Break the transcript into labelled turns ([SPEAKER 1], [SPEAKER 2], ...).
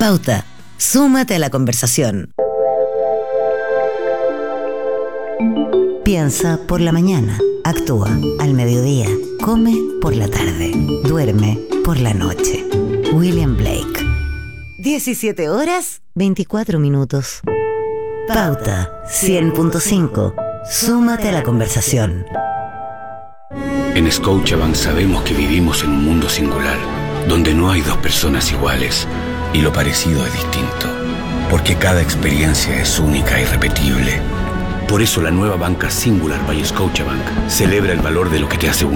[SPEAKER 1] Pauta, súmate a la conversación. Piensa por la mañana, actúa al mediodía, come por la tarde, duerme por la noche. William Blake. 17 horas, 24 minutos. Pauta 100.5. Súmate a la conversación.
[SPEAKER 2] En Scotiabank sabemos que vivimos en un mundo singular, donde no hay dos personas iguales y lo parecido es distinto, porque cada experiencia es única e irrepetible. Por eso la nueva banca Singular by Scotiabank celebra el valor de lo que te hace único.